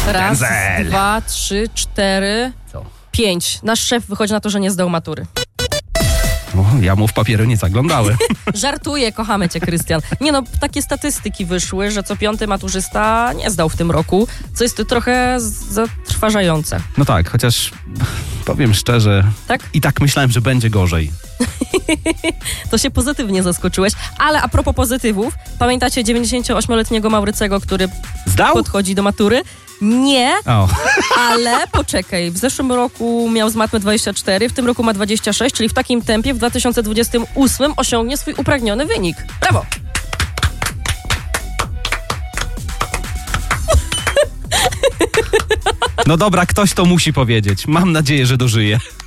Raz, Pędzel. 2, 3, 4, Co? 5. Nasz szef wychodzi na to, że nie zdał matury. O, ja mu w papiery nie zaglądałem. Żartuję, kochamy cię, Krystian. Nie no, takie statystyki wyszły, że co 5. maturzysta nie zdał w tym roku, co jest trochę zatrważające. No tak, chociaż powiem szczerze, Tak? i tak myślałem, że będzie gorzej. To się pozytywnie zaskoczyłeś. Ale a propos pozytywów, pamiętacie 98-letniego Maurycego, który Zdał? podchodzi do matury? Nie, O, ale poczekaj, w zeszłym roku miał z matmy 24, w tym roku ma 26, czyli w takim tempie w 2028 osiągnie swój upragniony wynik. Brawo! no dobra, ktoś to musi powiedzieć. Mam nadzieję, że dożyje.